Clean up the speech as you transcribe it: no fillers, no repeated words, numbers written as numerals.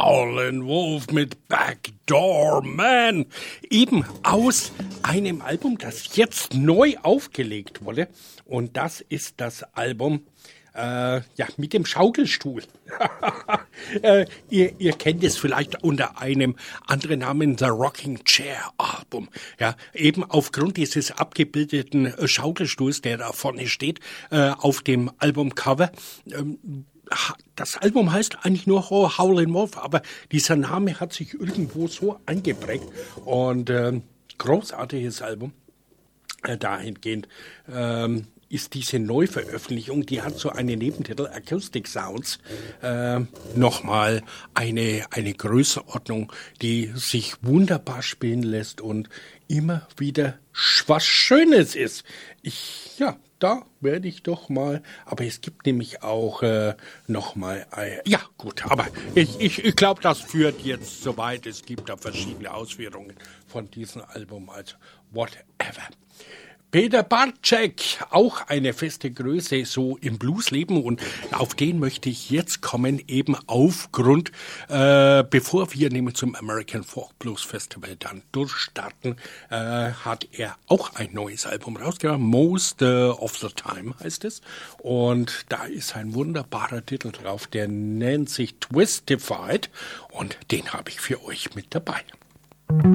Howlin' Wolf mit Backdoor Man. Eben aus einem Album, das jetzt neu aufgelegt wurde. Und das ist das Album mit dem Schaukelstuhl. Ihr kennt es vielleicht unter einem anderen Namen, The Rocking Chair Album. Ja, eben aufgrund dieses abgebildeten Schaukelstuhls, der da vorne steht, auf dem Albumcover. Das Album heißt eigentlich nur Howlin' Wolf, aber dieser Name hat sich irgendwo so eingeprägt. Und großartiges Album dahingehend. Ist diese Neuveröffentlichung, die hat so einen Nebentitel, Acoustic Sounds, nochmal eine Größenordnung, die sich wunderbar spielen lässt und immer wieder was Schönes ist. Da werde ich doch mal, aber es gibt nämlich auch nochmal, aber ich glaube, das führt jetzt so weit. Es gibt da verschiedene Ausführungen von diesem Album, also whatever. Peter Bartschek, auch eine feste Größe so im Bluesleben, und auf den möchte ich jetzt kommen, eben aufgrund, bevor wir nämlich zum American Folk Blues Festival dann durchstarten, hat er auch ein neues Album rausgebracht, Most of the Time heißt es, und da ist ein wunderbarer Titel drauf, der nennt sich Twistified, und den habe ich für euch mit dabei.